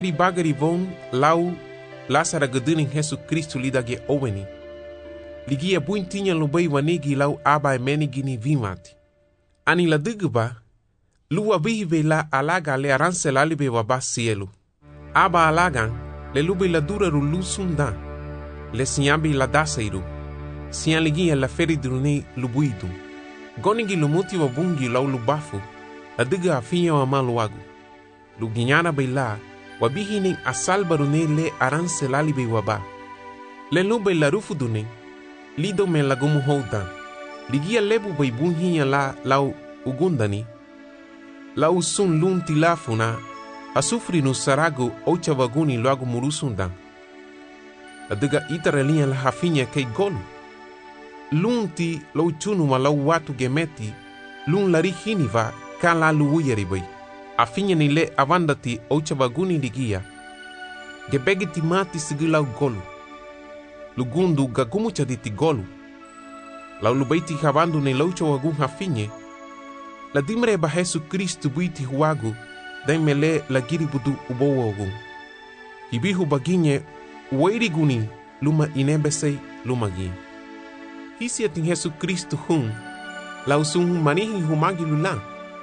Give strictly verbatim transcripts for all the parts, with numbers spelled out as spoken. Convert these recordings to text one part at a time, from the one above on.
Di bagari von lau lasara geduning Jesu Kristu lidage oweni. Ligia buintinya lubai wanigi lau aba menigi ni vimati. Ani la digba lua bihibe la alaga le aranse lalibe waba sielu. Aba alagan le lube la dura ru lusundan. Le siambi la daseiru. Sian ligia la feridruni lubuidu. Gonigi lumuti wabungi lau lubafu. La diga afinya wa maluagu. Luginyana beila wabihinin asal barune le aranse lalibe waba. Le lube la rufu duning. Lido me lagumu houdan. Ligia lebu baibunhinya la lau ugundani. Lau sun lun tilafuna. Asufri no sarago ocha waguni loago murusundan. La diga itaralinha la hafinya kei golu. Lun ti lau chunu ma lau watu gemeti. Lun lari hiniva ka la luuyaribai. Afinya ni le avandati ocha waguni ligia. Gebegiti mati sigi lau golu. Lugundu gagumu chaditi golu. Lau lubaiti habandu ni laucha wagun hafinye. La dimre ba Jesu Kristu buiti huagu. Daimele la giribudu ubowa wagun. Hibihu baginye uwairi guni luma inebesei luma gin. Hisi atin Jesu Kristu hun. Lau sun manihi humagi lulan.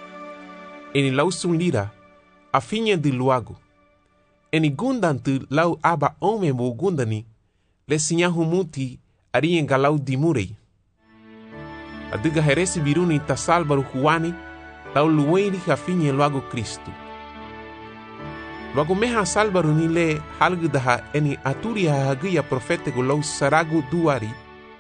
Eni lau sun lira. Afinye di luagu. Eni gundantu lau aba ome mo gundani. Le sinyahu muti arien galau dimurei. Adiga heresi biruni tasalbaru huani lau luweiri hafinye luago Kristu. Luago meha salbaru ni le halgudaha eni aturi hahagia profetego lau saragu duari.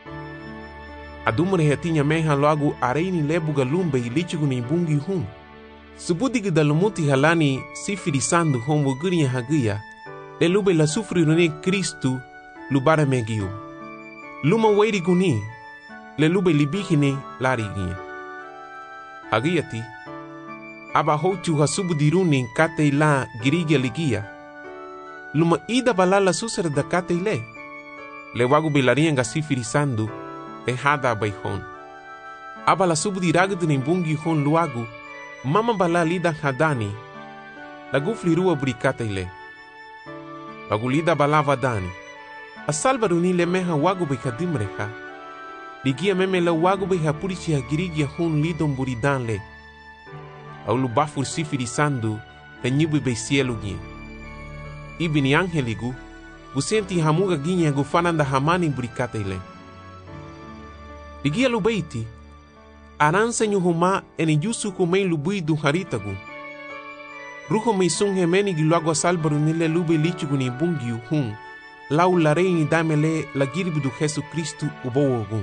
Adumre hetinya meha luago areini lebuga lumbe ilichigu ni bungi hun. Subudiga dalumuti halani sifirisando homo guria hagia. Le lube la sufri rune Kristu lubara megiu. Luma weiri guni. Le lube libihine larigia. Hagiati. Aba hochu hasubudiruni kate la girigia ligia. Luma ida balala susar da kate le. Le wagu belarianga sifirisando. Le hada baihon. Aba la subudiragdu nimbungi hon luagu. Mama bala lida hadani. La gufli rua burikate le. Wagu lida bala vadani. Asalbaru ni le meha wagu bekadimreha. Ligia meme la wagu beha purichi ha girigia hun lidon buridan le. Au lubafur sifirisando le nyibu be cielo gien. Ibi ni angeligu, busenti hamuga ginya gufananda hamani burikate le. Ligia lubeiti, aranse nyuhuma eni yusu kumei lubui du haritagu. Ruho mei sun hemeni giluago asalbaru ni le lube lichigu ni bungiu hun. Lau la reini damele la giribu du Jesu Kristu ubowogun.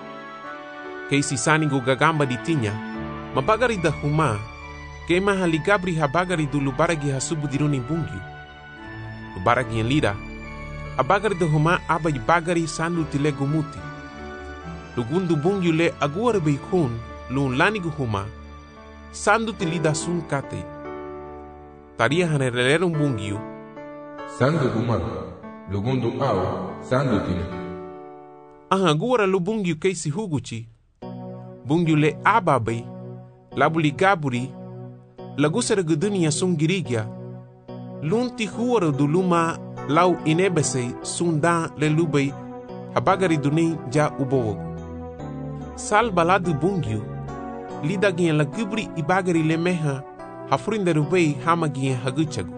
Keisi sanigo gagamba di tinya, mabagari da huma, ke maha ligabri habagari du lubaragi hasubu diruni bungiu. Lubaragi en lira, abagari da huma abai bagari sandu tile gumuti. Lugundu bungiu le aguare beikun, lun lanigu huma, sandu tilida sun kate. Taria hanerelerum bungiu. Sandu huma. Lugundu au sandu tine. Aha gura lu bungiu keisi huguchi. Bungiu le ababai. Labuli gaburi. Lagusara gudunia sun girigia. Lunti huara du luma lau inebese sundan le lubai. Habagari duni ja ubowogu. Sal baladu bungiu. Lidagien la gubri ibagari le meha. Hafrinde rubei hamagien haguchagu.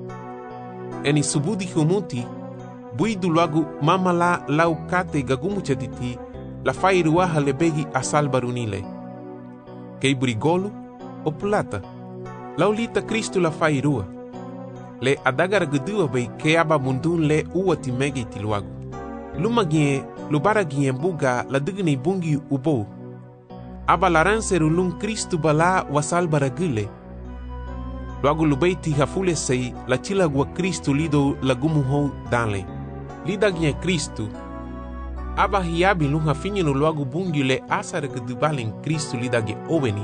Eni subudi humuti. Buidu lagu mama la lau kate gagumu chaditi la fairua halebegi asal barunile. Kei brigolu o plata. Lau lita Kristu la fairua. Le adagara gudua bei ke aba mundun le uwa timegi tiluagu. Luma gien lubara gien buga la digni bungi ubo. Aba laranseru lun Kristu bala wasal baragule. Luagu lubeiti hafule sei la chilagua Kristu lido lagumu hou danle. Lidagnya Kristu. Aba hiabi lun hafinye no luagu bungi le asara gedubalen Kristu lidagye oveni.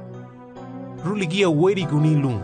Ruligia weri guni lun.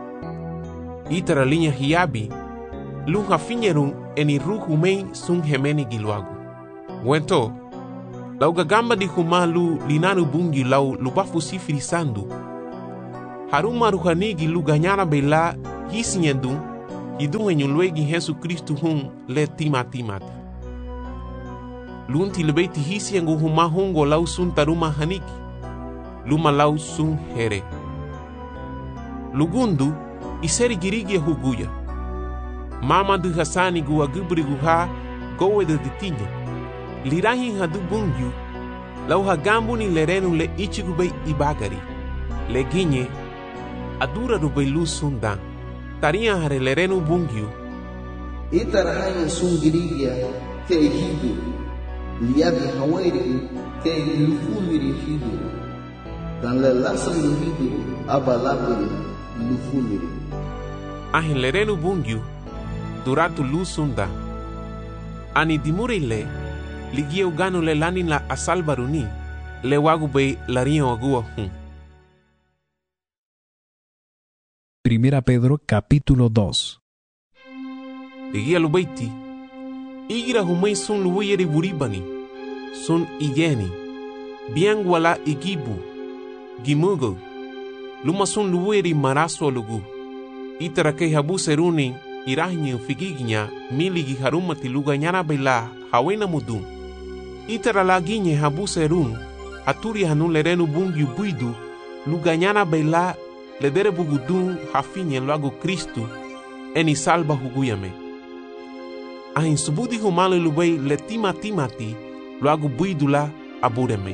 Itara linya hiabi. Lun hafinye run eni ruhu mei sun hemeni giluagu. Wento. Lau gagamba di humalu linanu bungi lau lubafu sifirisando. Haruma ruhanigi lu ganyana bela hisinyendun Hidung en luegi Jesu Kristu hun le tima timati. Lunti lebei ti hisi yang huma hungo lau sun taruma haniki. Luma lau sun here. Lugundu iseri girigi huguya. Mama du hasani gua gubri guha gowe de ditinya. Lirahi hadu bungyu. Lau hagambu ni lerenu le ichigubei ibagari. Le ginye adura rubei lu sundan. Taria hare lerenu bungyu. Itarahain sun girigia te hidu. Liabi hawairi te lufumiri hidu. Dan le lasam hidu abalabiri lufumiri. Ahin lerenu bungyu duratu lu sunda. Ani dimuri le ligia uganu le lanin la asalbaruni le wagubei laria agua hun. Primera Pedro capítulo dos. Ligia lubeiti igira humei sun luweyeri buribani sun igeni biangwala igibu gimugo luma sun luweyeri maraso lugu itarake habu seruni irahinye figiginya miligi harumati luga nyana bela hawena mudum itara laginye habu serun aturi hanun lerenu bungi buidu luga nyana bela ledere bugudun hafinye luago Kristu eni salba huguyame ahin subudi humale lubei letima timati luago buidula abureme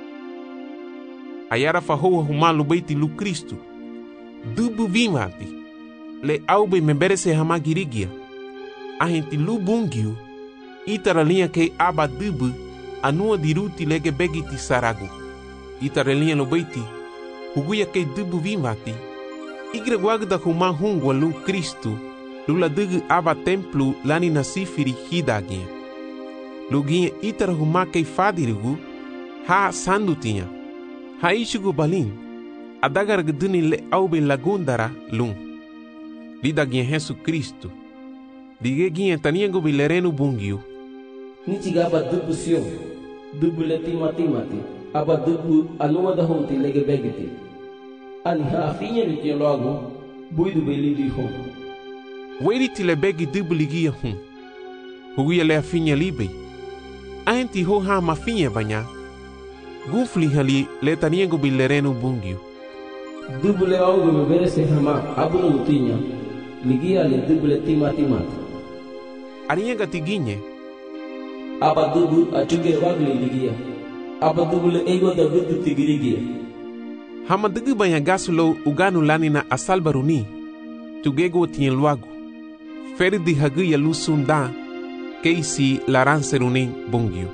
ayara fahoa humalu beiti lu Kristu dubu vimati le aube memberese hama girigia ahin ti lu bungiu itara linha ke aba dubu anua diruti lege begiti saragu itara linha lo beiti huguya ke dubu vimati igre guagda huma hungwa lu Kristu lula dugu aba templu lani nasifiri hidagia luginha itara huma ke fadirigu ha sandutinha ha ishigu balin adagar gduni le aube lagundara lum lidaginha Jesu Kristu digeginha taniango bilerenu bungiu Nichiga aba dubu sio dubu leti mati mati aba dubu anuma da honti lege begiti ani ha afinha litia logo buidu belidi hon Weri ti le begi dubu ligia hun huguia le afinha libe aenti ho ha mafinha banya gufli hali le taniango bilerenu bungiu dubu le augo me berese hama abu mutinya ligia le dubu leti mati mati arianga tiginye aba dubu achuge wagle ligia aba dubu le ego da vidu tigirigia hama dugu banya gasulo uganu lanina asalbaruni tugego tien luago ferdi haguya lusunda keisi laranserunin bungio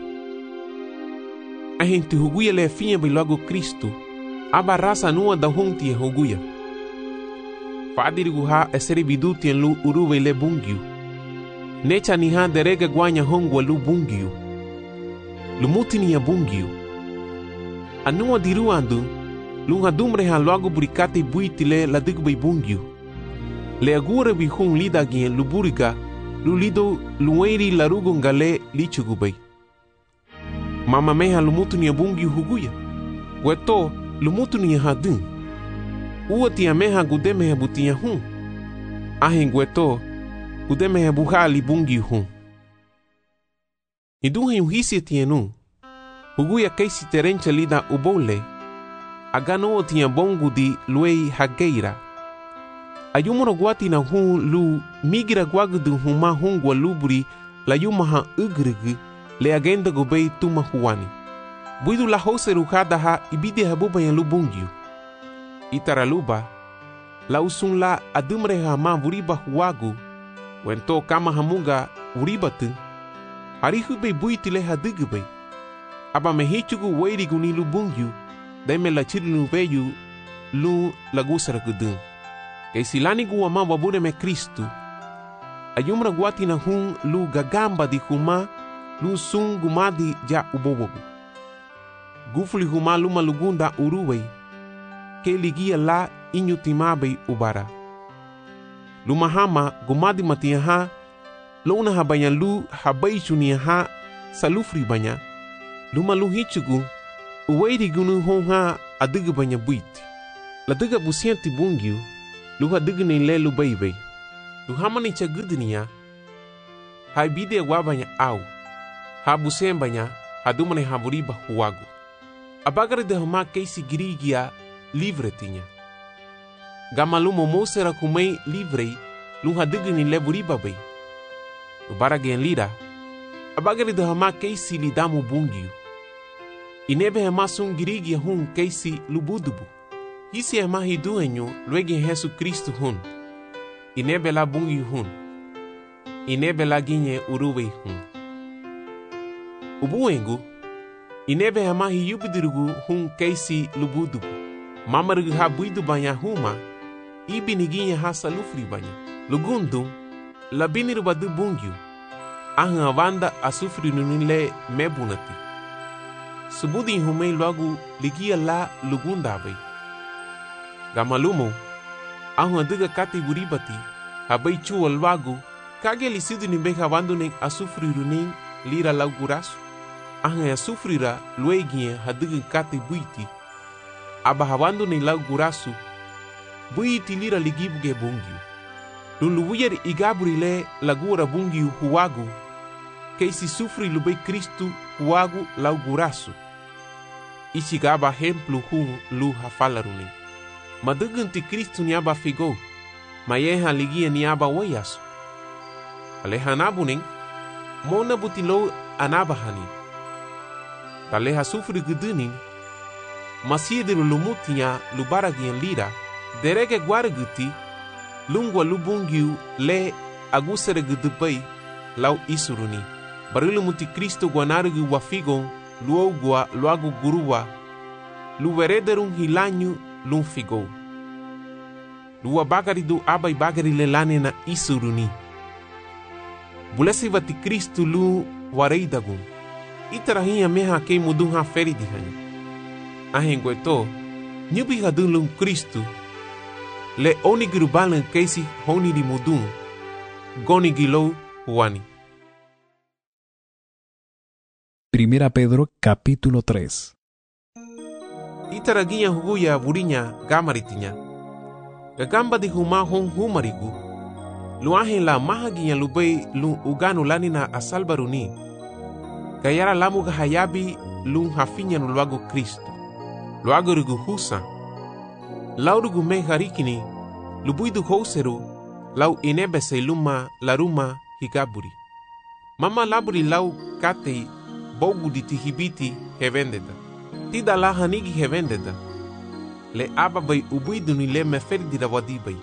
ahinti huguya le finha bilogo Kristu aba rasa nua da hunti huguya fadirigu ha eseri bidutien lu uruwe le bungio necha ni ha derega guanya hongwa lu bungio lumutini ya bungio anua diruandu lunga dumre ha logo burikati buitile la digbe bungio le agure bi hun lida gien luburiga lulido lueri larugo ngale lichugubei mama meha lumutuni ya bungio huguya weto lumutuni ya hadun uoti ya meha gudeme ya butia hun ahin weto gudeme ya buhali bungio hun iduhe uhisi tienu huguya keisi terencha lida ubole agano tia bongu di luei hageira ayumoro guati na hun lu migira guagdu huma hungwa luburi la yumaha ugrigi le agenda gobei tuma huani buidu la hose rukada ha ibide habuba ya lubungyu itaraluba la usun la adumre ha ma vuriba huagu wento kama hamuga uribatu harihu be buitile hadigube aba mehichugu weiri guni lubungyu deme la chirilu veyu lu lagusara gudun ke silani guwa ma wabure me Kristu ayumra guati na hun lu gagamba di huma lu sun gumadi ja ubobogu gufuli huma luma lugunda uruwe ke ligia la inyutimabe ubara luma hama gumadi matia ha luna habanya lu habai chunia ha salufri banya luma lu hichugu uweiri gunu honha adiga banya buiti la diga busianti bungyu luha diga ni lelu baibai lu hamani cha gudnia hai bide wabanya au ha busembanya hadumane haburiba huagu abagare de hama keisi girigia livre tinha gamalumo mosera kumei livrei lu hadugni leburiba bei lu baragen lida abagare de hama keisi lidamu bungiu inebe hama sun girigia hun keisi lubudubu hisi hama hiduenyo luege Yesu Kristo hun inebe la bungi hun inebe la ginye uruwe hun ubuengu inebe hama hiyubidirugu hun keisi lubudubu mamarugu ha buidu banya huma ibini ginye ha salufri banya lugundu labini rubadu bungiu ahan avanda asufri nunile mebunati subudi humei logo ligia la lugunda bai gamalumo ahu aduga kati buribati habai chu alwagu kage lisidu ni beka wanduning asufri runing lira laugurasu ahu asufrira luegie haduga kati buiti aba hawanduning laugurasu buiti lira ligibuge bungiu luluwyer igaburile lagura bungiu huwagu keisi sufri lubei Kristu huwagu laugurasu ichigaba hemplu hu lu hafalaruni madugunti Kristu niaba figo mayeha ligia niaba wayasu alehanabuning mona butilo anabahani taleha sufri gudunin masiediru lumutinya lubaragian lira derege guaraguti lungwa lubungiu le agusere gudubai lau isuruni barilumuti Kristo guanarugu wafigon luogua luagu guruwa luwerederun hilanyu lun figo luwa bagari du abai bagari lelane na isuruni bulesi vati Kristo lu wareidagun itarahiya meha kei mudun ha feridi hanya ahengweto nyubi hadun lun Kristo le onigiru balan keisi honi di mudun goni gilo huani. Primera Pedro capítulo tres. Itaraginya huguya burinya gamaritinya. Gagamba di huma hon humarigu. Luahin la mahaginya lubei lu uganu lanina asalbaruni. Gayara lamu gahayabi lu hafinya nuluago Kristo. Luago rugu husa. Laurugu me harikini lubuidu houseru lau inebese luma laruma higaburi. Mama laburi lau katei bogu di tihibiti hevendeda. Tida la hanigi hevendeda. Le aba bai ubuidu ni le meferdi da wadibai.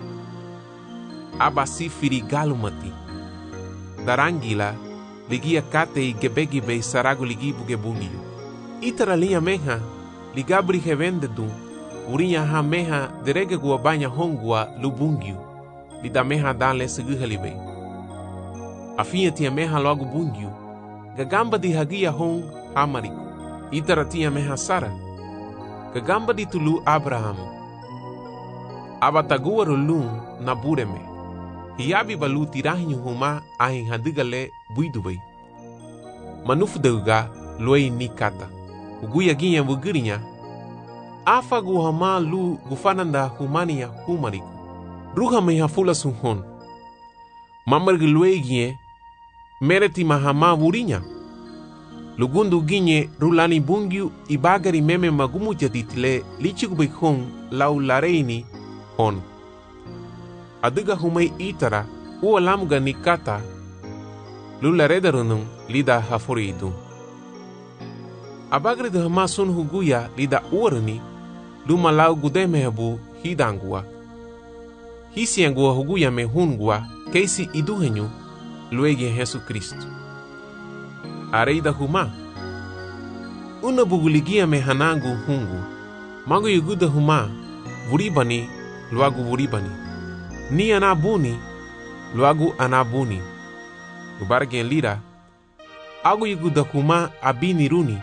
Aba sifiri galumati. Darangila ligia katei gebegi bei sarago ligibu gebungiu. Itara linha meha ligabri hevendedu. Urinya ha meha derege guabanya hongua lubungiu. Lida meha dale seguhalibei. Afinha tia meha logo bungiu. Gagamba di hagia hong hamariku. Itara tia meha Sara. Gagamba di tulu Abraham. Abatagua rolun na bureme. Hiabi balu tirahinyu huma ahin hadigale buidubei. Manufdeuga luei nikata. Uguya ginha bugirinya. Afa guhama lu gufananda humania humariku. Ruha meha fula sunhon. Mamargi luei ginhe. Mereti mahama burinya. Lugundu ginye rulani bungiu ibagari meme magumu jaditile lichigubei hon lau lareini hon. Aduga humei itara ua lamuga nikata lularedarunum lida hafuridu. Abagri de hama sun huguya lida uarani luma lau gudemehabu hidangua. Hisiangua huguya me hungua keisi iduhenyu luegi Yesu Kristo. Areida huma. Una buguligia me hanangu hungu. Mago yuguda huma. Vuribani luagu vuribani. Ni anabuni luagu anabuni. Lubargen lira. Agu yuguda huma abini runi.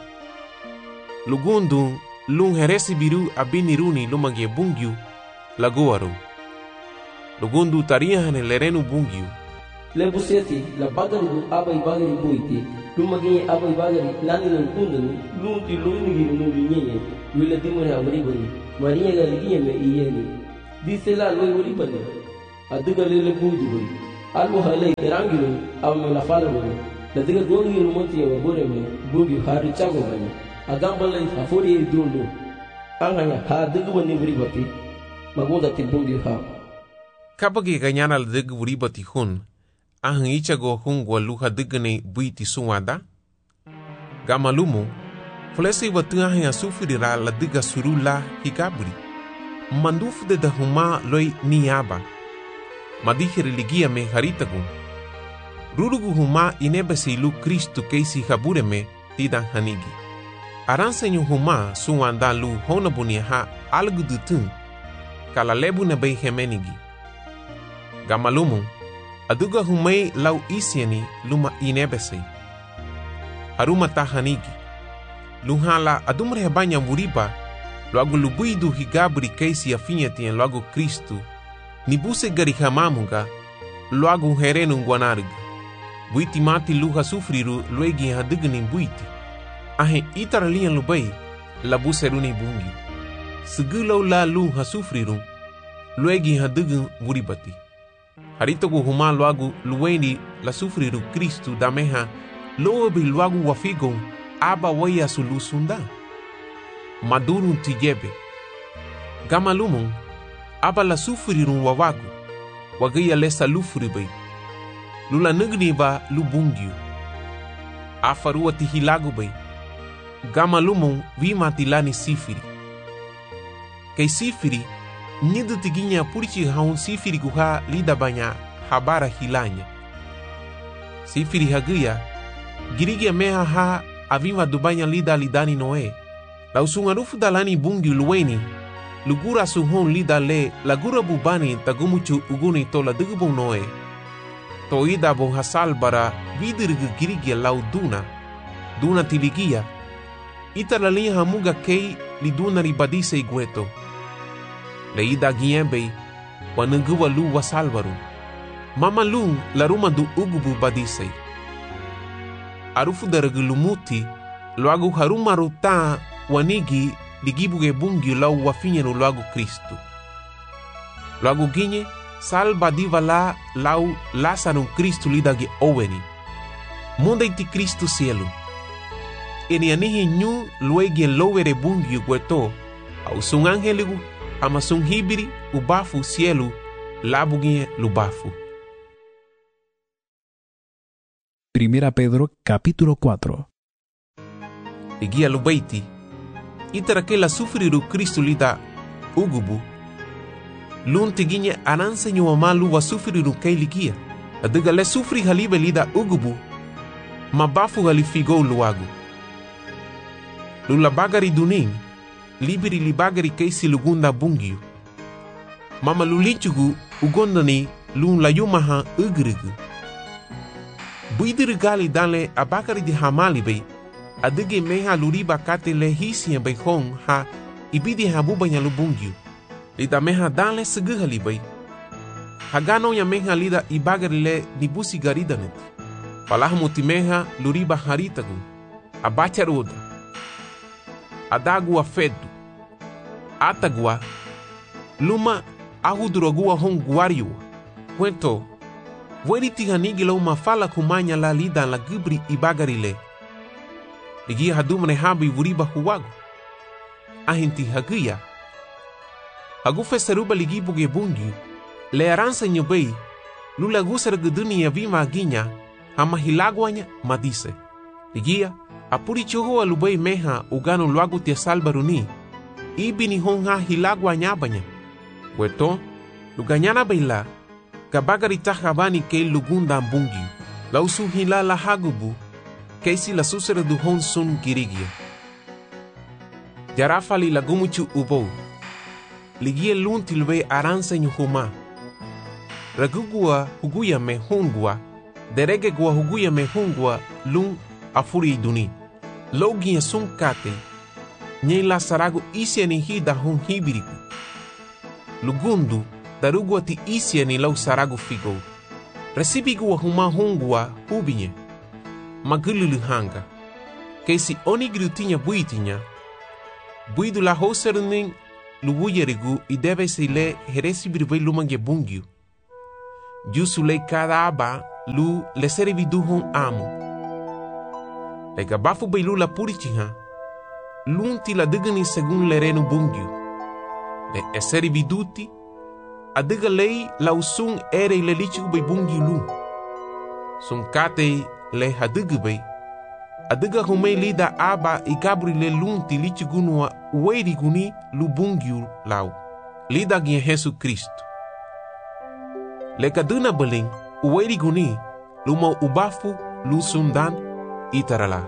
Lugundu lung heresi biru abini runi lumagie bungiu laguaru. Lugundu taria hane lerenu bungiu. Lebuseti la bagari du abai bagari buiti lumagi abai bagari lani nan kundani lunti luni giru nuri nyenye wila dimore amri bani maria ga ligiye me iyeni disela loi wori bani aduga lele buidi bani almo halay terangiru amme la falmo la diga goni lu monti wa bore me bugi hari chago bani agamba lay afori idundu anganya ha diga woni buri bati magoda ti bugi ha kabagi ganyana la diga buri bati hun ahang ichago hun gwa luha diga ne buiti suwada gamalumu Flesi watu ahang sufirira la diga surula hikaburi mandufu de da huma loi niaba madike religia me haritagu rurugu huma inebe lu Kristu keisi habure me tidan hanigi aransenyu huma suwanda lu hona buniha algu dutun kala lebu ne bei hemenigi gamalumu aduga humai lau isieni luma inebe sei haruma ta hanigi luhala adumre hebanya muriba logo lubuidu higabri keisi afinya tien logo Kristu nibuse gari hamamunga logo herenu guanarg buiti mati luha sufriru luegi hadigni buiti ahe itaralian lubai labuseruni bungi segulau la luha sufriru luegi hadign muribati haritogu huma logo lueni la sufriru Kristu dameha lobi logo wafigon aba waya sulusunda madurun tijebe gamalumun aba la sufrirun wawagu wagaya lesa lufribai lula nigni ba lubungiu afarua tihilagu bai gamalumun vima tilani sifiri kay sifiri nidu tiginya purichi haun sifiri guha lida banya habara hilanya sifiri hagaya girigia meha ha avima dubanya lida lidani noe la usungarufu dalani bungi luweni lugura suhon lida le lagura bubani tagumuchu uguni tola digubun noe to ida bon hasal bara vidirgu girigia lau duna duna tiligia ita la linha hamuga kei liduna ribadise igueto le ida giembe wanunguwa lu wasalvaru mama lu la ruma du ugubu badise arufu daragulumuti loagu haruma ruta wanigi ligibuge bungi lau wafinyenu loagu Kristu loagu ginye salba diva la lau lasarun Kristu lidagi oweni munda iti Kristu cielo eni anihi nyu luegi en lowere bungi ugueto au sun angeligu ama sun hibiri ubafu cielo labugie lubafu. Primera Pedro capítulo cuatro. Ligia lubaiti itara que la sufriru Kristu lida ugubu lun tiginya ananse nyu amalu wa sufriru kay ligia adiga le sufri halibe lida ugubu mabafu halifigo luagu lula bagari duning libiri li bagari kay silugunda bungiu mama lulichugu ugondani lun la yumaha ugrigu buidiri gali dale abakari di hamali bei adige meha luriba kate le hisien bei hong ha ibidi habuba nya lubungiu lida meha dale seguhali bei hagano ya meha lida ibagari le nibusi garidanet palahmuti meha luriba haritagu abacharuda adagua fedu atagua luma ahudurogua hong guariu cuento Weri tihanigi lau mafala kumanya la lida la gibri ibagarile. Ligi hadumne habi wuriba huwagu. Ahinti hagia. Hagu fesaruba ligi buge bungi. Le aransa nyobei. Lula gusar guduni ya vima aginya. Hama hilagwanya madise. Ligia apuri choho alubei meha ugano luagu tia salbaruni. Ibi ni honga hilagwanya banya. Weto luganyana beila. Kabagari tahabani kei lugunda mbungi lausu hila la hagubu keisi la susere du hon sun girigia jarafali la gumuchu ubo ligie lunti lwe aranse nyuhuma ragugua huguya me hungua derege gua huguya me hungua lun afuri duni logia sun kate nye la saragu isi ni hida hon hibiriku lugundu darugua ti isia ni lau saragu figo. Resibigua huma hungua hubinye. Magululu hanga. Kesi onigru tinya buitinya. Buidu la hoserning lubuyerigu ideve se le heresibirvei lumange bungiu. Jusu le cada aba lu le servidu hon amo. Le gabafu bay lu la purichiha. Lunti la digani segun le renu bungyu. Le e serviduti. Adiga lei la usung ere le lichigu bay bungyu lu. Sun kate le hadiga bay. Adiga humei lida aba i gabri le lunti lichigu nua ueri guni lu bungyu lau. Lida gien Jesu Cristo. Le kaduna beling ueri guni luma ubafu lu sundan itarala.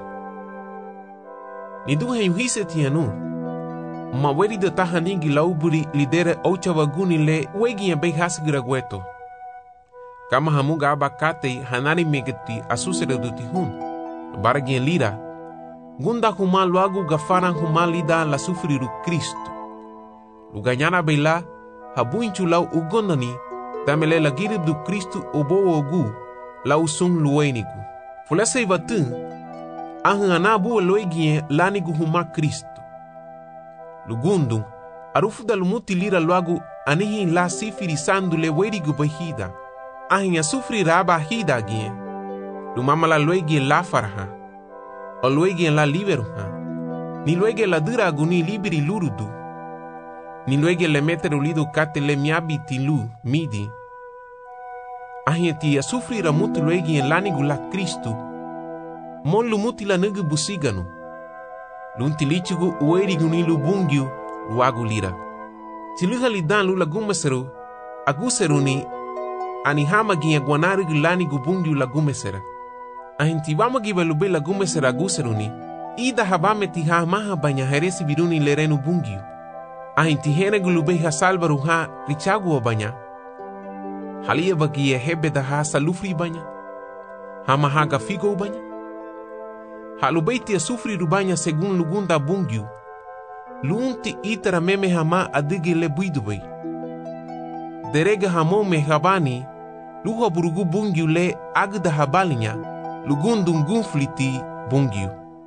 Ni du hen hise tianu. Ma weri de tahaningi lauburi lidere ocha waguni le wegi ya bei hasigira gueto. Kama hamuga abakate hanari megeti asusere duti hun. Baragi en lira. Gunda huma luagu gafana huma lida la sufriru Cristo. Luganyana beila habuinchu lau ugondani tamele la girib du Cristo obo ogu lau sung luenigu. Fulese ivatun ahanabu loegien lanigu huma Cristo. Lugundu arufu da lumuti lira luagu anihi la sifiri sandu le werigu bahida. Ahin ya sufri raba hida gien. Lumama la loegien la farha. O loegien la liberuha. Ni loegien la dira aguni liberi lurudu. Ni loegien le meteru lidu kate le miabi tilu midi. Ahin ti ya sufri ramutu loegien lanigu la Cristo. Mon lumuti la nugu busiganu. Lunti lichigu uerigu ni lubungyu luagu lira. Tiluha lidan lula gumeseru aguseru ni anihama gia guanarigu lanigu bungyu la gumesera. Ahinti vama giba lube la gumesera aguseru ni ida habame tiha maha banya heresi biruni lerenu bungyu. Ahinti henegu lube ha salvaru ha richagu banya. Halia bagia hebeda ha salufri banya. Hama haga figo banya. Halubeitia sufri rubanya segun lugunda bungyu. Lunti itara meme hama adigi le buidubay. Derega hamo me habani. Luha burugu bungyu le agda habalinya. Lugundun gunfliti bungyu.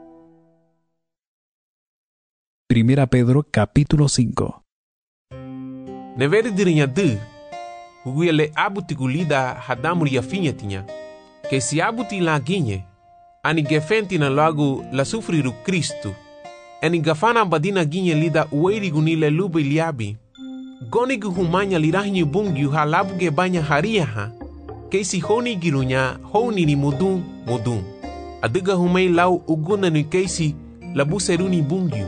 Primera Pedro capítulo cinco. Neveri dirinya de. Huguya le abuti gulida hadamuri ya finyatinya. Que si abuti la ginye. Ani gefenti na lagu la sufriru Cristo. Ani gafana badina ginye lida ueri gunile lube liabi. Goni gu humanya lirahni bungyu ha labuge banya haria ha. Keisi honi girunya honi ni mudun mudun. Adiga humei lau uguna ni keisi labuseruni bungyu.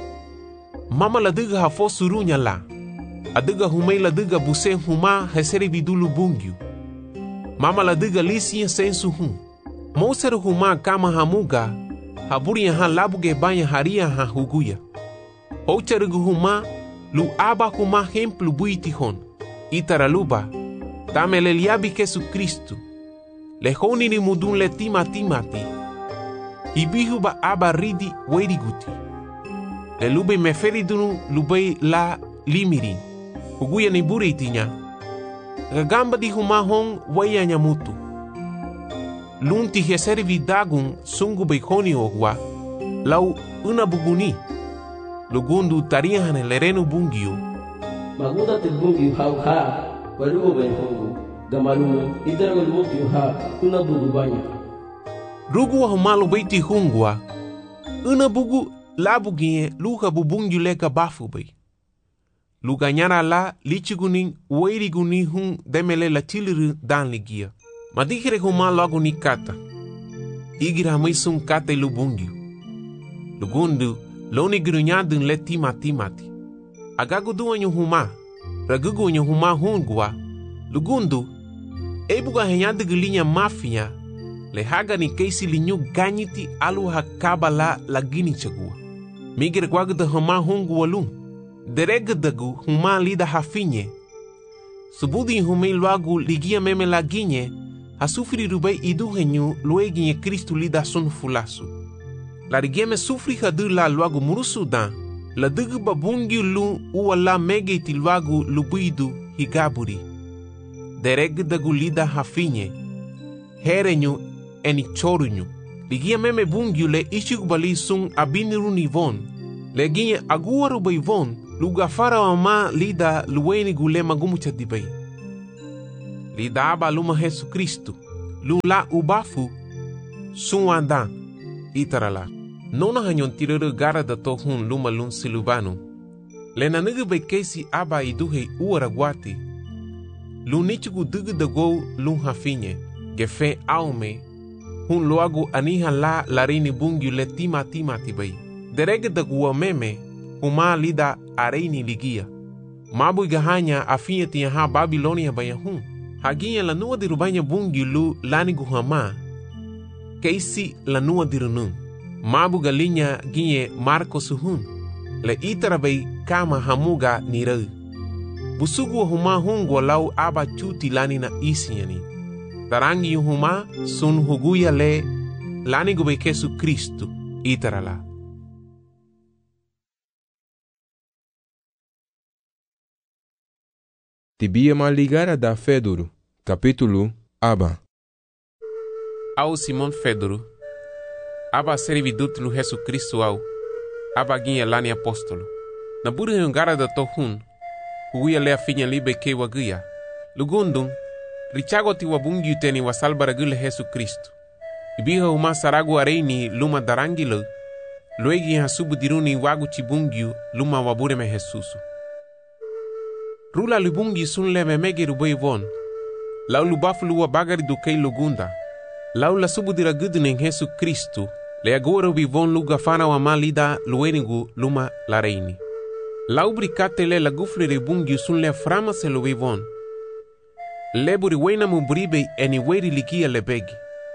Mama la diga ha fosurunya la. Adiga humei la diga buse huma heseri vidulu bungyu. Mama la diga lisi sensu hum. Moseru huma kama hamuga, haburia ha labuge banya haria ha huguya. Hocherugu huma, lu aba huma hemplu buiti hon. Itaraluba, tamele liabi Jesu Cristo. Le honi ni mudun le tima timati. Hibihuba aba ridi weriguti. Le lube meferidunu lube la limirin. Huguya ni buritinya. Gagamba di huma hon waya nyamutu. Lunti heservi dagun sungu beikoni ogwa, lau una buguni. Lugundu tarihan lerenu bungyu. Maguda te bungyu hau ha, warugo ben hongu, gamalumu idarago bungyu ha, una bugu banya. Rugu wa humalu beiti hungwa, una bugu labugie luha bubungyu leka bafu bei. Luganyara la lichiguning weiriguni hun demele la chiliru dan ligia. Madikere huma logo ni kata. Igira maisung kata lubungyu. Lugundu, loni grunyadun le tima timati. Agagu duanyu huma. Ragugu nyu huma hungwa. Lugundu, ebuga henyadig linya mafia. Le haga ni keisi linyu ganyiti alu hakaba la lagini chagua. Migir gwagda huma hungwa lum. Deregdagu huma lida hafinye. Subudi humei loagu ligia meme laginye. Hasufri rubai iduhenyu lueginye Cristo lida sun fulasu. La rigeme sufri hadu la luagu murusudan. La dugu babungi lu uwa la megeti luagu lubuidu higaburi. Dereg dagu lida hafinye. Herenyu eni chorunyu. Ligia meme bungi le ishugubali sun abiniru nivon. Leginye agua rubai von. Luga fara wa ma lida luweni gule magumucha dibai. Lida aba luma Jesu Kristu. Lu la ubafu. Sun andan. Itara la. Nona hanyon tirere gara da tohun luma lun silubanu. Lena nige be kesi aba iduhe uara guati. Lu nichugu dugu da go lun hafinye. Gefe aume. Hun loagu aniha la larini bungiu le tima tima tibai. Derege da gua meme. Huma lida areini ligia. Mabu igahanya afinye tiya ha Babilonia baya hun. Haginha lanua de rubanya bungi lu lani guhama. Keisi lanua dirunun. Mabu galinha ginhe Marco suhun. Le itara bei kama hamuga nirau. Busugu huma hungwa lau aba chuti lani na isiani. Tarangi huma sun huguya le lani gube Jesu Kristu itara la. Tibia maligara da Fedoro, capítulo Aba. Ao Simon Fedoro, aba servidut lu Jesu Kristu au, aba ginha lani apóstolo. Na buri ngara da tohun, huia le afinya libe ke wagia. Lugundung, richago ti wabungi uteni wasalbara gule Jesu Kristu. Ibiha uma saragu areini luma darangilo, luegi hasubu diruni wagu chibungiu luma wabure me Jesusu. Rula lubungi sun leme mege rubai von. Lau lubafu luwa bagari do kei lugunda. Lau la subu dira gudunen Jesu Kristu. Le agora ubi von luga fana wa malida luenigu luma la reini. Lau bricate le la gufle ribungi sun le frama se lubi von. Le buri wena mubribe eni weri likia le begi.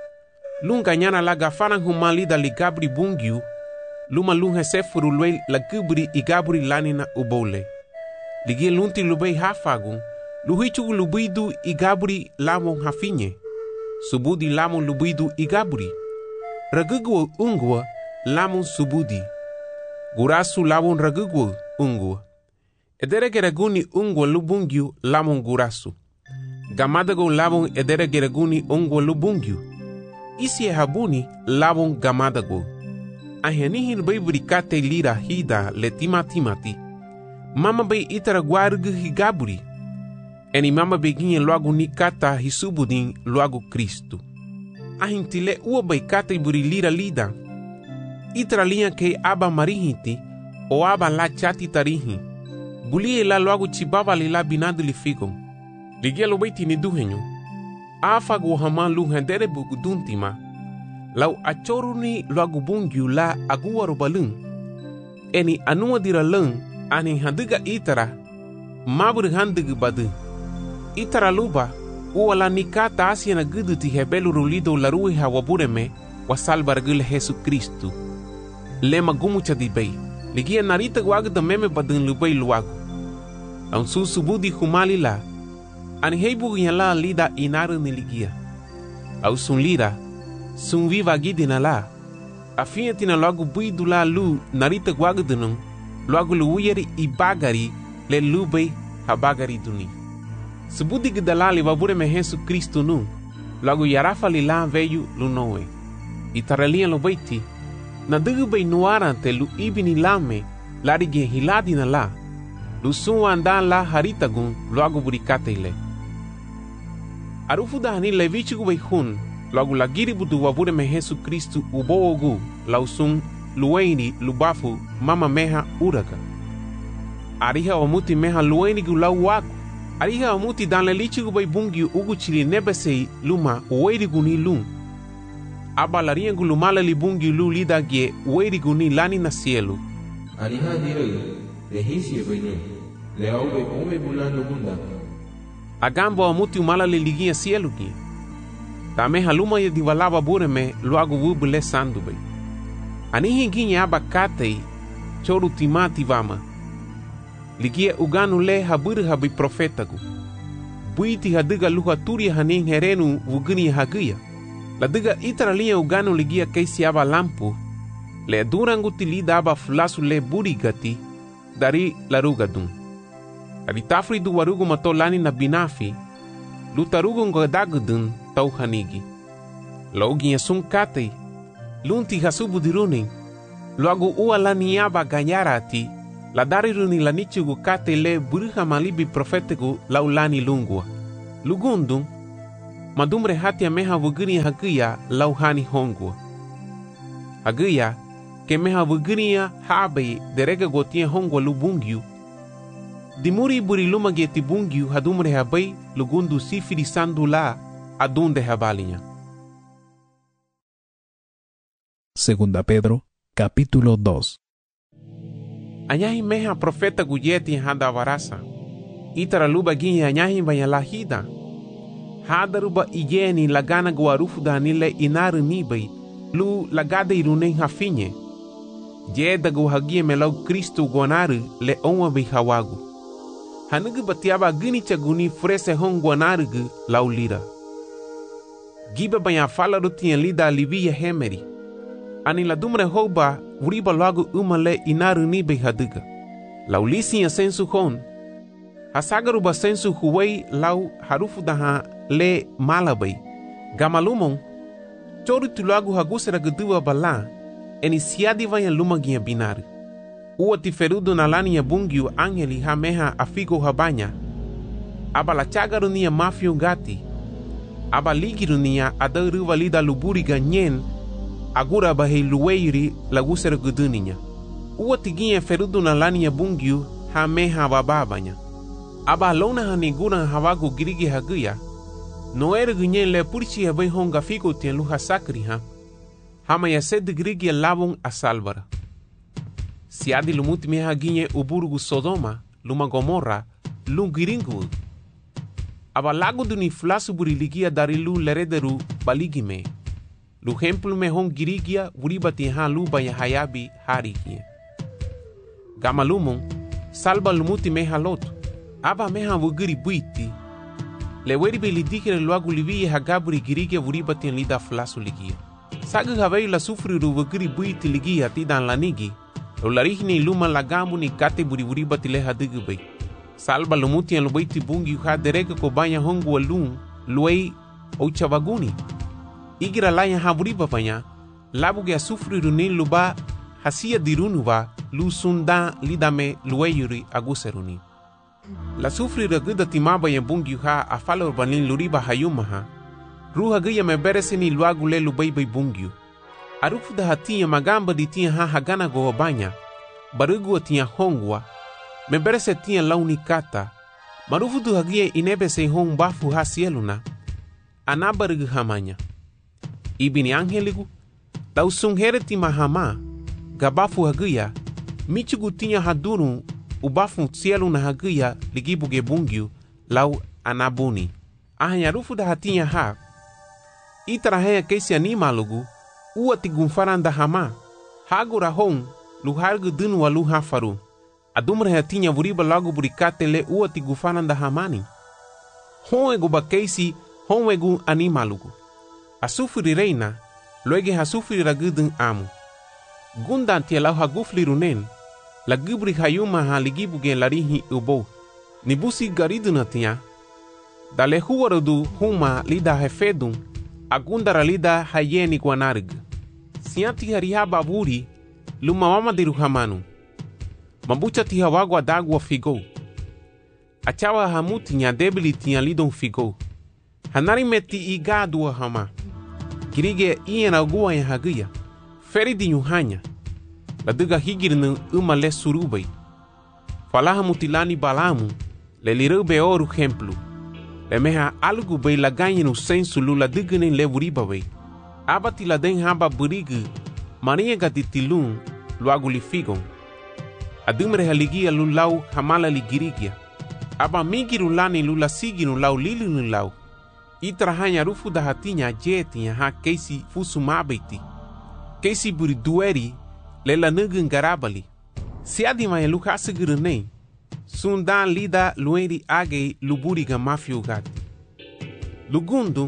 Lunga nyana la gafana humalida li gabri bungiu. Luma lunga sefuru lue la gubri igabri lanina ubole. Ligie lunti lubei hafagun, luhichu lubidu igaburi lamon hafinye. Subudi lamon lubidu igaburi. Ragugwa ungwa lamon subudi. Gurasu lamon ragugwa ungwa. Ederegeraguni ungwa lubungyu lamon gurasu. Gamadago lamon ederegeraguni ungwa lubungyu. Isi habuni lamon gamadago. Ahenihin beiburikate lira hida letima timati. Mama bei itara guargu higaburi. Eni mama beginha logo ni kata hisubudin logo Cristo. Ahintile ua bei kata iburi lira lida. Itara linha ke aba marihiti o aba la chati tarihi. Bulie la logo chibaba li la binadu li figon. Ligia lo beiti ni duhenyo. Afa go hama lu hendere buguduntima. Lau achoruni logo bungiu la agua robalun. Eni anua dira lung. Ani handiga itara, mabur handiga badu. Itara luba, uala nikata asia na gudu ti hebelu rulido la rui hawabureme, wasalbar gule Jesu Kristu. Lema gumucha di bei, ligia narita guagda meme badun lubei luagu. Ang susubudi humali la, ani heibu la lida inaru ni ligia. Au sun lida, sun viva gidina la, afia tina logo buidu la lu narita guagda nung, logo luuyeri i bagari le lubei ha bagari duni. Subudi gidalali wabure me Jesu Kristu nu, logo yarafa li la veyu lunoe. Itaralia lo beiti, na dugu bei nuarante lu ibini lame, larige hiladi na la, lu suwa andan la haritagun logo burikate ile. Arufu dahani le vichugu bei hun, logo lagiri budu wabure me Jesu Kristu uboogu, lausun lueni lubafu mama meha uraga. Ariha omuti meha lueni gu lau wagu. Ariha omuti dan le lichi gu bai bungi ugu chili nebesei luma uweri gu ni lung. Aba laria gu lumala li bungi lu lida gie uweri gu ni lani na cielo. Ariha direi, le hisi venu, le aube ome bulano bunda. Agambo omuti umala li ligia cielo gie. Tameha luma ye divalaba bureme luagu wubu le sandu bai. Anihi ginha abacatei, choru timati vama. Ligia uganu le habur habi profetagu. Buiti hadiga luha turi hanin herenu vugini hagia. La diga itara linha uganu ligia keisi aba lampu. Le durangu tilida aba flasu le burigati. Dari larugadun. Aritafri du warugu mato lani na binafi. Lutarugu ngodagudun tau hanigi. Loginha sun katei. Lunti hasubu diruni, logo ua la niaba ganyarati, la dariruni la nichugu kate le buruha malibi profetegu laulani lungua. Lugundung, madumre hati meha wugini hagia lauhani hongua. Hagia, ke meha wuginia habe derega gotia hongwa lubungyu. Dimuri buri luma geti bungyu hadumre habai lugundu sifiri sandula adunde habalinya. Segunda Pedro, capítulo dos. Anyahi meha profeta guyeti handa varasa. Itara luba gini anyahi banya lahida. Hadaruba igeni lagana guarufu danile inaru nibai. Lu lagada iruneng hafinye. Jeda guhagie melau Kristo guanaru le onwa bi hawagu. Hanugu batiaba gini chaguni frese hong guanaru gu lau lira. Giba banya fala rutien lida livia hemeri. Ani la dumre hoba uriba lagu umale inaru nibai haduga. Lau lisi ya sensu hon. Hasagaruba sensu huwei lau harufu daha le malabai. Gamalumong. Chori tulagu hagusera gedua bala, eni siadi vaya lumagia binari. Ua tiferudo na lani ya bungiu angeli hameha afigo habanya. Aba la chagarunia mafio gati. Aba ligirunia adaru valida luburi ganyen, agura bahe luweiri lagusera geduninya. Ua tiginha ferudo na lani ya bungiu hameha bababanya. Aba lona hanigura hawagu girigi haguya. No era gunyen le purchi habai honga figo tien luha sakri ha. Hama ya sed grigi labung a salvara. Siadi lumuti meha ginye uburgu Sodoma, luma Gomorra, lungiringu. Aba lago duni flasu buri ligia darilu lerederu baligime. Lu hemplu me hong girigia uribati ha luba ya hayabi harikie. Gama lumong, salba lumuti meha lotu. Aba meha wugiri buiti. Le weribe li dikere luagu livie hagaburi girige uribati en lida flasu ligia. Sagu havei la sufri ruvugiri buiti ligia tidan lanigi. Lo larihni luma lagamu ni kate buri uribati le hadugu bei. Salba lumuti en lubaiti bungi uha dereka kobanya hongu alun luei ouchavaguni. Igira laya haburiba panya. Labuge a sufri runin luba hasia dirunuva lu sunda lidame lueyuri aguseruni. La sufri raguda timaba ya bungi ha a fala urbanin luriba hayumaha. Ruha gaya me bereseni luagu le lubaibai bungiu. Arufu da hatia magamba di tia ha hagana goobanya. Barugu tia hongwa. Me berese tia launi kata. Marufu du hagia inebe se hong bafu ha sieluna. Anabarugu hamanya. Ibini angeligu. Tau sunghere tima hama. Gabafu hagia. Michugu tia haduru. Ubafu cielo na hagia ligibuge bungiu lau anabuni. Ahanya rufu da hatinha ha. Itarahaya keisi animalugu ua tigunfaran da hama. Hagura hon luhargu dunu wa luha faru. Adumra hatinha vuriba lagu burikate le ua tigufaran da hamani. Hon egu ba keisi hon egu animalugu. Asufuri reina loege hasufuri ragudun amu. Gundan tia lau hagufli runen. La gubri hayuma ha ligibuge larihi ubo. Nibusi gariduna tia. Dale huwarudu huma lida hefedun. Agundara lida hayeni guanarg. Sianti hariha baburi. Luma mama diru hamanu. Mabucha tiha wagwa dagwa figo. Achawa hamuti nya debili tia lidon figo. Hanari meti igadua hama. Kirige iena agua ya hagia. Feridi nyuhanya. La duga higirnu uma le surubai. Falaha mutilani balamu, le lirube oru hemplu. Le meha algu bei la ganyen u sensu lu la dugane le wuriba bei. Abati la den haba burigu, maria gatitilun, lu agulifigon. Adumre haligia lu lau hamala ligirigia. Aba migiru lani lu la siginu lau lilinu lau. Itrahanya rufu da hatinya jeti ha keisi fusu mabeti. Keisi buri dueri, lela nugun garabali. Siadi mai luka sigurune. Sundan lida lueri age luburiga mafio gati. Lugundu.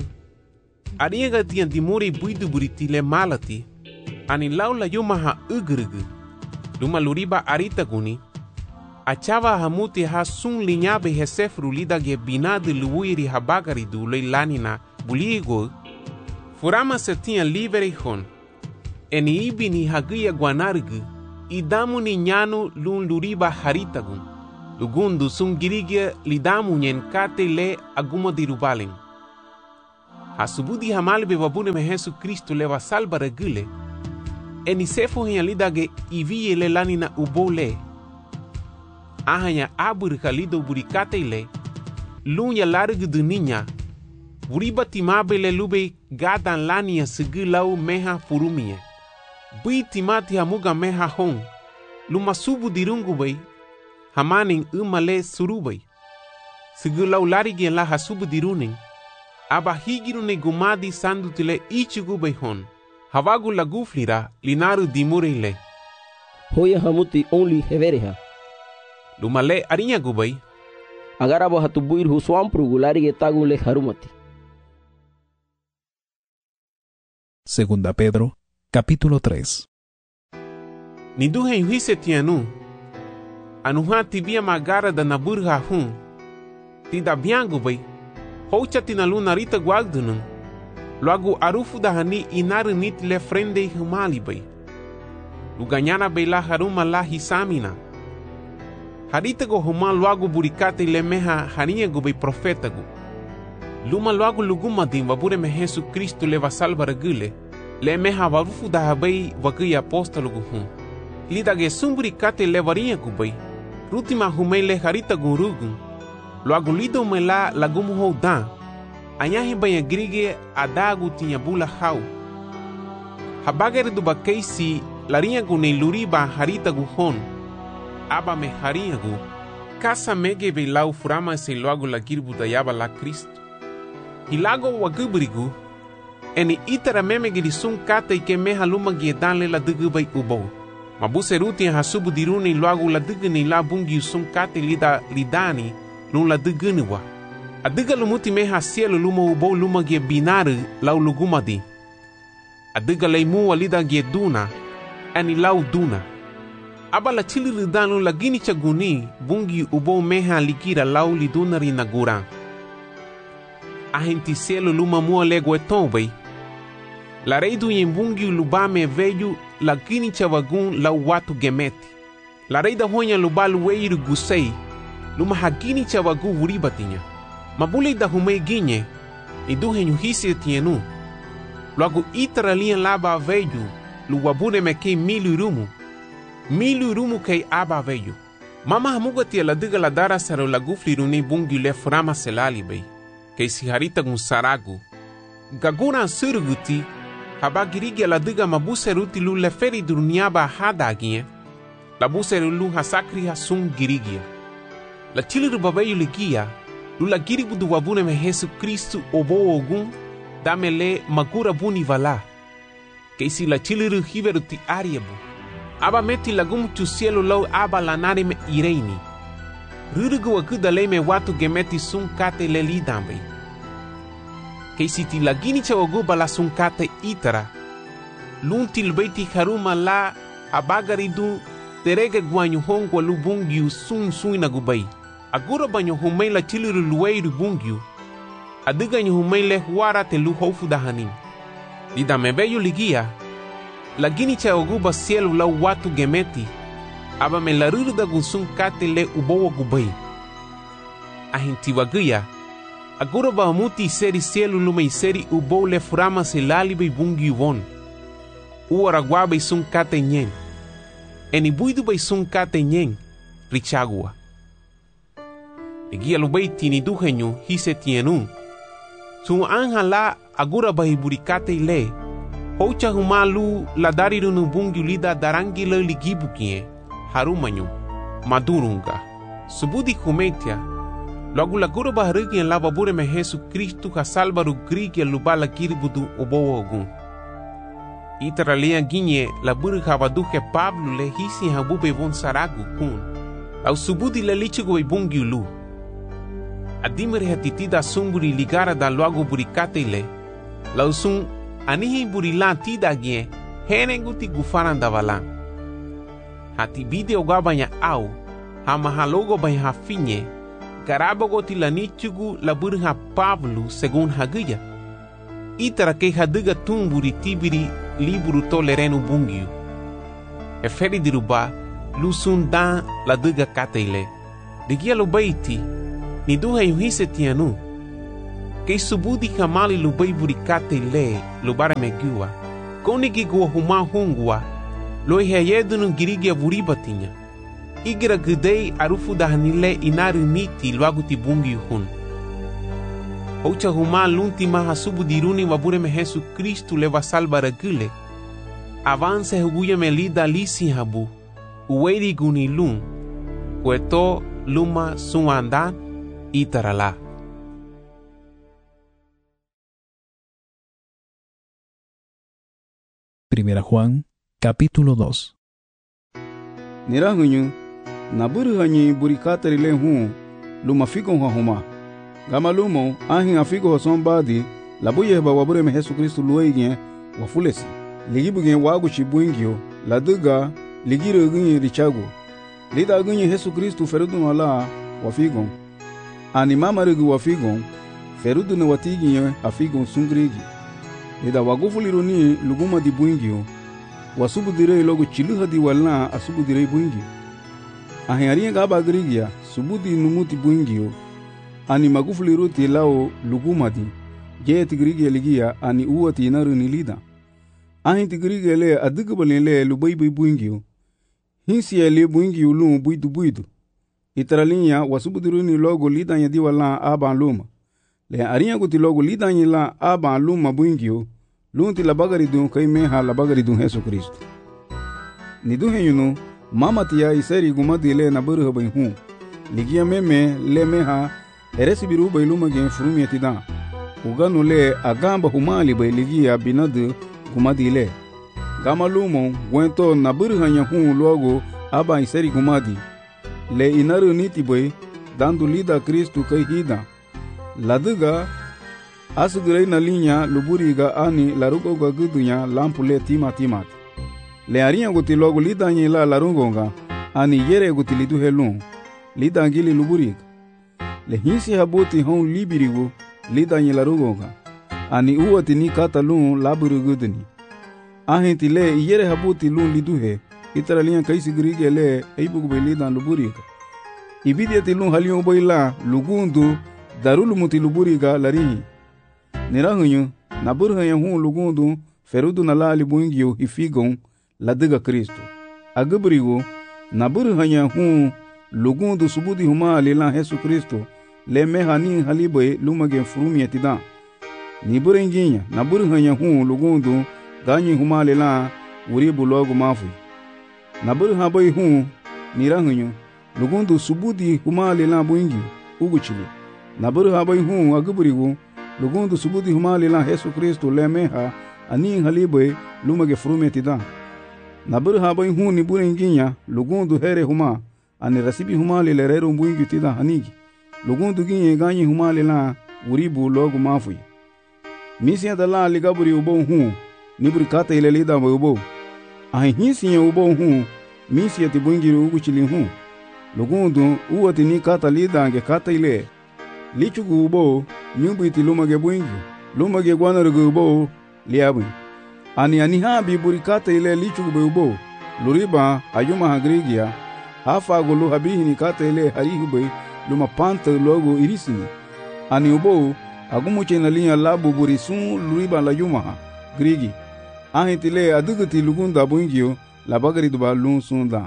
Ariega tian dimuri buidu buriti le malati. Ani laula yumaha ugrugu. Luma luriba arita guni. Achava hamuti ha sun linyabe hesefru lida ge binadu luiri habagari du le lanina buligo. Furama se tian liberi hon. Eni ibi ni hagia guanargu, idamu ni nyanu lun luriba haritagun. Lugundu sun girigia lidamu nyen kate le aguma dirubalen. Hasubudi hamali be wabune me Yesu Kristo leva salva regule. Eni sefo hiya lidage iviye le lanina ubole. Ahanya abur kalido burikate le. Lunya largu duninya. Buriba timabe le lube gadan lania sigilau meha furumie. Bui timati hamuga meha hong. Luma subu dirungu bay. Hamaning umale surubay. Sigilau larigi la hasubu diruning. Aba higirune gumadi sandutile ichigu bay hon. Havagu laguflira linaru dimurile. Hoya hamuti only hevereha. Lumale arinya gubay. Agarabo hatubuir huswamprugu larige tagule harumati. Segunda Pedro, capítulo tres. Niduhe yuhise tianu. Anuha tibia magara da naburha hun. Tida biangu bay. Hocha tinalu narita guagdunung. Logo arufu da hani inaru nit le frende humali bay. Luganyana bay la haruma la hisamina. Harita go huma logo burikate le meha harinha go bay profeta go. Luma logo luguma din wabure me Yesu Kristo leva salva regule. Le meha warufu da habay wakuya apostolo go hun. Lida ge sumburikate le varinha go bay. Rutima humay le harita go rugun. Logo lido me la lagumu ho dan. Anyahi baya grige adagu tinha bula hau. Habagere do bakeisi larinha go ne luriba harita go hon. Aba me harinha go. Kasa mege be lau furama se logo la girbu da yaba la Cristo. Hilago wagubrigu. Eni itara memege di sun kata ike meha luma giedan le la dugu bay ubo. Mabuse ruti hasubu diruni logo la dugu ni la bungi sun kata lida lidani lun la dugu ni wa. Adiga lumuti meha cielo luma ubo luma gie binaru lau lugumadi. Adiga leimu walida gie duna. Eni lau duna. Aba la chili lidanu la gini chaguni bungi ubo meha likira lau liduna rinagura. Ahenti cielo luma mua lego etombe. La reidu yembungi lubame veju la gini chavagun la watu gemeti. La reida honya lubalu weiru gusei. Luma hagini chavagu vuribatinya. Mabule da humei ginye. Iduhe nyuhisi tienu. Logo itara lian laba veju. Luwabune meke milu rumu. Milu rumu kei aba veju. Mama hamuga tia la diga la dara saro la gufli runi bungi le frama selali bei. Kei si harita gun saragu. Gaguna suruguti. Habagirigi la diga mabuse ruti lu le feri duruniaba hadagie. La buse lu hasakri hasun girigia. La chiliru babayu ligia. Lu la giribu du wabune me Yesu Kristu obo ogun. Dame le magura buni vala. Kei si la chiliru hiveru ti ariebu. Aba meti lagum tu cielo lau aba lanare me ireini. Rurugu wakuda le me watu gemeti sun kate le lidambe. Kei si ti lagini chawaguba la sun kate itara. Luntil beti haruma la abagaridu terege guanyu hongwa lu bungiu sun suina gubai. Agura banyo humei la chiliru lueiru bungiu. Adiga nyu humei le huara te lu hofu dahanim. Lidame beyu ligia. Lagini chawaguba cielo la watu gemeti. Aba me la ruruda gun sun kate le ubowa gubai. Ahinti waguya. Agora bamuti seri cielo lumei seri ubo le furama se lalibe bungi won. Uara guabe sun kate nyen. Eni buidu bei sun kate nyen. Richagua. Egia lubei tini duhenyu hise tienu. Sun anja la agora bahiburikate le. Hocha humalu la darirunu bungi lida darangi le ligibu kie. Harumanyu. Madurunga. Subudi kumetia. Logo la gura baharugi en la babure me Yesu Kristu ka salvaru grigi lubala kiribudu obo ogun. Itara lea ginye la buru habaduke Pablo le hisi habube von saragu kun. Au subudi le lichigo e bungi lu. Adimere hatitida sumburi ligara da logo burikate le. La usung anihi burilan tida gye henenguti gufaran da valan. Hati bide ogabanya au hamahalogo bay hafinye. Garabogoti la nichugu la burha Pablo según haguya. Itara que haduga tumburi tibiri liburu tolerenu bungiu. E feri diruba lusun dan la duga kateile. Ligia lubaiti, ni duha yuhise tianu. Kei subudi kamali lubai burikate le, lubara megua. Konigi gua huma hungua, loi heyedunu girigia buribatinya. Igira gudei arufu dahanile inaru niti luaguti bungi hun. Oucha huma lunti maha subu diruni wabure me Jesu Kristu leva salvara gule. Avance huguya me lida lisi habu, uweri guni lun, kueto luma suandan itarala. Primera Juan, capítulo dos. Nirahuñu, naburu hanyi burikatari le hu, luma figo huma. Gama lumo, ahin afigo hosombadi, labuye ba wabure me Jesu Kristu luege, wafulesi. Ligibugen wagu chibuingio, laduga, ligiro gunye richago. Lida gunye Jesu Kristu ferudu wala, wafigon. Ani mama regu wafigon, ferudu ne watiginye afigon sungrigi. Lida wagufuliruni luguma di buingio, wasubu direi logo chiluha di walna asubu direi buingio. Ahiaria gaba grigia, subudi numuti buingio, ani magufuliruti lao luguma di, jeti grigia ligia ani uwati inaru nilida. Ahin tigrigia le adigabali le lubai bai buingio, hinsi le buingio lum buidu buidu. Itaralinya wasubu diruni logo lidanya di walna aban luma. Le aria guti logo lidanya la aban luma buingio, lunti la bagari dun kai meha la bagari dun Jesu Kristu. Ni duhe yunu, mama tia iseri gumadi le na buru bai hu. Ligia meme le meha, eresi biru bai luma gen furumi etidan. Uganu le agamba humali bai ligia binadu gumadi le. Gama lumo, gwento na buru hanya hu logo aba iseri gumadi. Le inaru niti bai, dandu lida Kristu kai hida. Laduga, asugurei na linha luburiga ani larugoga gudunya lampule tima timat. Le arinha guti logo lidanyi la larugonga ani yere guti lidu helun lidangili luburiga. Le hinsi habuti hon libirigo lidanyi larugonga ani uwati ni kata lun laburu guduni. Ahinti le yere habuti lun liduhe itara linha kaisi grige le eibugube lidan luburiga. Ibidiati lun halion boila lugundu darulu muti luburiga larihi. Nirahuñu, naburu hanya hu lugundu, ferudu na lali buingio hifigon, ladiga Kristu. Agabrigo, naburu hanya hu lugundu subudi huma lila Jesu Kristu, le meha ni halibe lumagen furumi etidan. Niburu inginya, naburu hanya hu lugundu, ganyi huma lila uribu logo mafi. Naburu habai hu, nirahuñu, lugundu subudi huma lila buingio, uguchili. Naburu habai hu agabrigo, lugundu subudi humali la Jesu Kristu le meha ani halibe lumage frume tidan. Naburu habai hu ni bure inginya lugundu here huma ani rasibi humali le reru mbuingi tidan hanigi. Lugundu ginye ganyi humali la uribu logu mafui. Misi ya dala ligaburi ubo hu ni buri kata ile lida mba ubo. Ahi hinsi ya ubo hu misi ya tibungiri ugu chili hu. Lugundu uwati ni kata lida ange kata ile. Lichugu ubo nyumbu iti lumage buingi, lumage guanarugu ubo liabui. Ani anihabi burikata ile lichugu be ubo, luriba ayuma hagrigia, hafa gulu habihi ni kata ile harihu be luma panta logo irisini. Ani ubo agumuche na linya labu burisun luriba la yuma ha, grigi. Ahintile aduguti lugunda buingio la bagari duba lun sunda.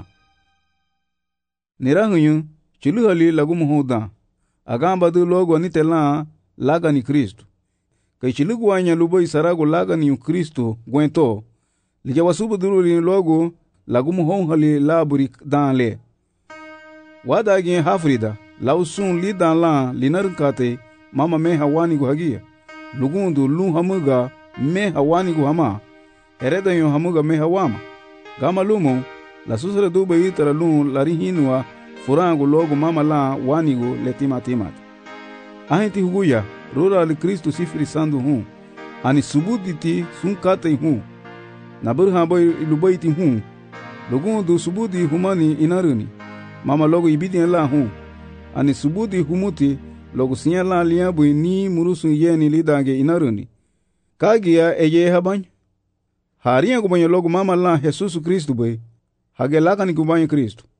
Nirahuñu, chiluhali lagumu hoda. Agamba du logo anitela laga ni Kristu. Kai chilugu anya lubo isarago laga ni Kristu gwento. Lija wasubu duru li logo lagumu honghali laburi dan le. Wada gen hafrida lausun li dan la linarkate mama me hawani gu hagia. Lugundu lu hamuga me hawani gu hama. Hereda yo hamuga me hawama. Gama lumo la susra du be itara lu larihinwa furangu logo mama la wanigo letima timat. Ahinti huguya rura li Kristu sifri sandu hu. Ani subuditi sunkate hu. Nabur habai lubaiti hu. Lugundu subudi humani inaruni. Mama logo ibidi la hu. Ani subudi humuti logo sinya la liabu ni murusu yeni lidange inaruni. Kagia eye habany. Haria kubanya logo mama la Jesus Kristu be. Hage lakani kubanya Kristu.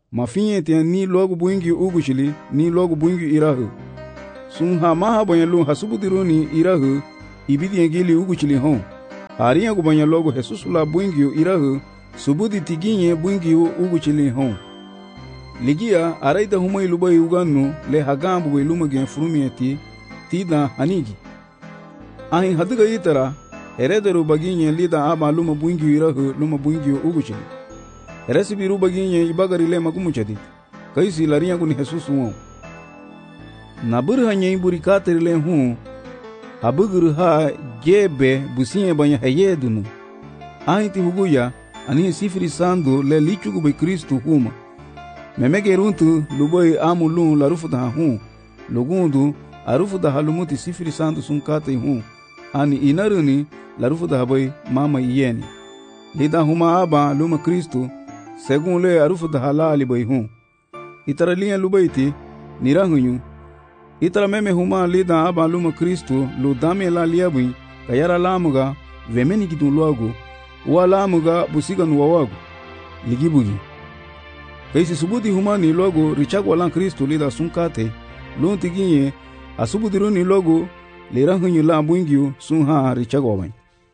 mafinye tian ni logu buingi uguchili ni logu buingi irahu. Sun ha maha banyalun hasubudiruni irahu ibidi ngili uguchili hon. Hariya gu banyalogu Jesusula buingi irahu subudi tiginye buingi uguchili hon. Ligia araida humai lubai uganu le hagambu we lumagen frumieti tida hanigi. Ahin hadiga itara herederu baginye lida aba luma buingi irahu luma buingi uguchili. Heresibi ru baginye ibagari le magumuchadi. Kaisi lariya guni Jesusu won. Nabur hanye iburi kateri le hun. Habugur ha gebe businye banya hayedunu. Ahin ti huguya ani sifiri sandu le lichugu be Kristu huma. Memege runtu lubai amulun larufuda hun. Lugundu arufuda halumuti sifiri sandu sunkate hun. Ani inaruni larufuda habai mama iyeni. Lida huma aba luma Kristu segun le arufuda halali bai hun. Itara liyan lubaiti nirahunyu. Itara meme huma lida aba luma Kristu lu dame la liabui kayara lamuga vemeni gidun luagu. Wa lamuga busigan wawagu. Ligibugi. Kaisi subudi huma ni logo richagwa lan Kristu lida sunkate lunti ginye asubudiru ni logo lirahunyu la buingyu sunha richagwa wan.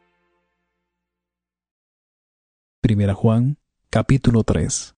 Primera Juan, capítulo tres.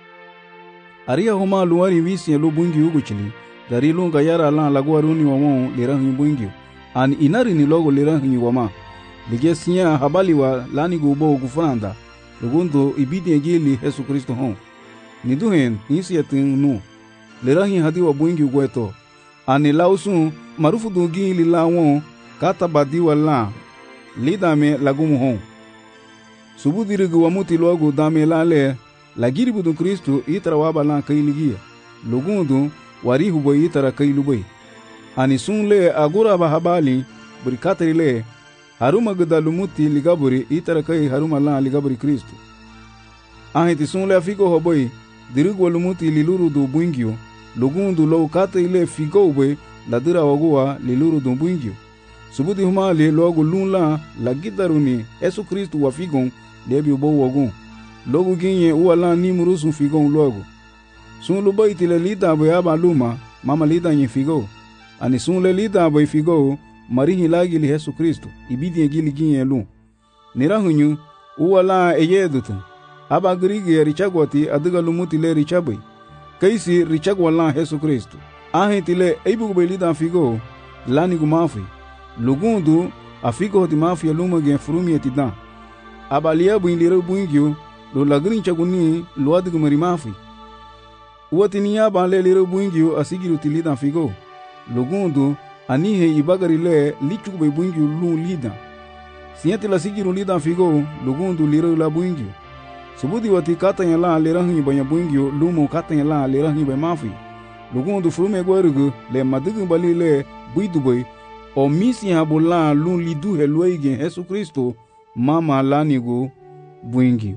Aria huma luari visi lu buingyu uguchili dari lunga yara lan lagwa runi wamo lirahunyu buingyu an inari ni logo lirahunyu wama ligesia habali wa lani gubo gufranda lugundo ibidi ngili Yesu Kristo hon. Niduhen nisiyatin nu lerahi hadi wa buingi gweto ani lausun marufu dungi lilawon kata badiwa la lidame lagumu hon subudirigu wa muti logo dame lale lagiri budun Kristu itara waba lan kailigia lugundu warihu boy itara kailubai ani sunle agura bahabali burikatri le haruma gudalumuti ligaburi itara kai haruma lan ligaburi Kristu ahiti sunle afigo hoboy dirigu walumuti liluru do buingio lugundu lo kata ile figo ube ladira wagua liluru do buingio subudi humali logo lunla lagidaruni Yesu Kristu wa figon lebi ubo wagun logo ginye uwala ni murusu figon logo sun lo baiti le lida be aba luma mama lida nye figo ani sun le lida be figo marihi lagi li Yesu Kristu ibidi ngili ginye lu nirahunyu uwala eyedutu aba grigi richagwati adiga lumuti le richabai kaisi richagwala Yesu Kristu ahiti le eibu belida figo lani gumafi lugundu afigo ti mafia luma gen frumi etidan aba liabu indire buingyo lo lagrin chaguni lo adiga mari mafi uwati niya ba le lire buingyo asigiru tilida figo lugundu anihe ibagari le lichugo be buingyo lu lida sienti la sigiru lida figo lugundu lire la buingyo subudi wati katanya la lerahi banya buingyo lumo katanya la lerahi be mafi lugundu frume gwarugu le madigu bali le buidubai o misi habula lun lidu heluige Yesu Kristo mama lanigu buingyo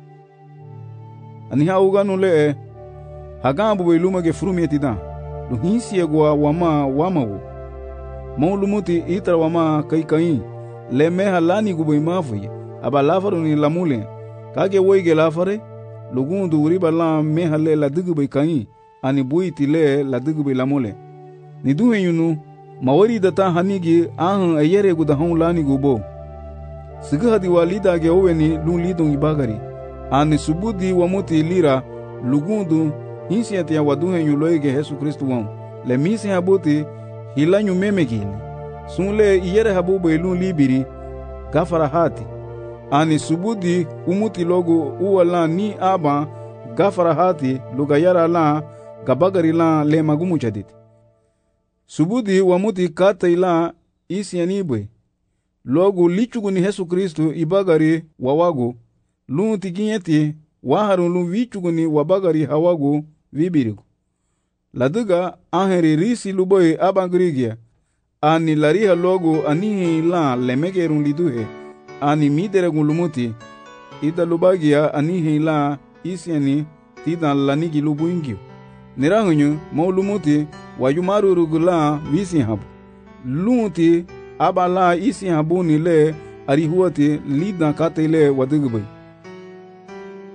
ani hauganu le hagambu be luma ge frume etida luhinsi egwa wama wamawo maulumuti itra wama kai kai le meha lanigu be mafi abalafaru ni lamule kage woige lafare lugundu uriba la mehale la digube kai ani buiti le la digube lamole ni duhenyunu mawari data hanigi ahan ayere guda hon lani gubo siga hadi walida ge oweni lu lidon ibagari ani subudi wamuti lira lugundu hinsiati ya waduhenyu loige Yesu Kristu won le misi habuti hilanyu memegili sunle iyere habubo lu libiri gafara hati ani subudi umuti logo uwala ni aba gafara hati lugayara la gabagari la le magumu chadit subudi wamuti kata ila isi anibwe logo lichugu ni Yesu Kristu ibagari wawago lunti ginyeti waharun lu vichugu ni wabagari hawago vibirigo laduga aheri risi luboy abangrigia ani lariha logo ani la lemegerun liduhe ani midere gulumuti ida lubagia ani hila isiani tida lanigi lubuingio nirahunyu maulumuti wayumaru rugula visi habu lunti abala isi habuni le arihuati lida katele wadugubai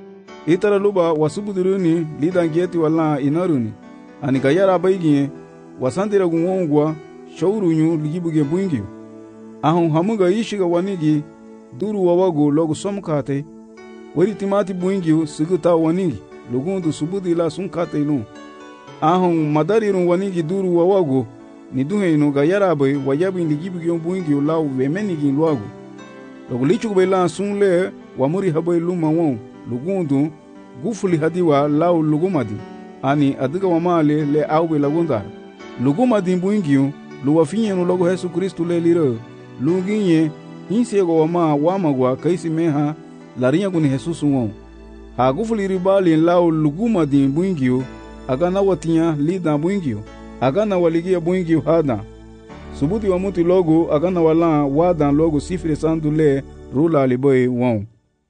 itara luba wasubuduruni lidan geti wala inaruni ani gayara baygiye wasandira gungongwa shawrunyu ligibuge buingyu ahun hamuga ishiga wanigi duru wawago logo somkate wari timati buingyu siguta wanigi lugundu subudila sunkate lu ahun madarirun wanigi duru wawago ni duheinu gayara bay wayabi ligibuge buingyu law wemenigi luago logo lichugo bela sunle wamuri habay luma won lugundu gufuli hadiwa law lugumadi ani adiga wamale le awbe lagundar lugumadi buingyu luwafinyenu logo Yesu Kristu le liro luginye hinsego wama wamagwa kaisi meha larinya guni Jesus won ha gufuli ribali law lugumadi buingyu agana watinya lida buingyu agana waligia buingyu hada subuti wa muti logo agana wala wadan logo sifre sandule rula liboy won.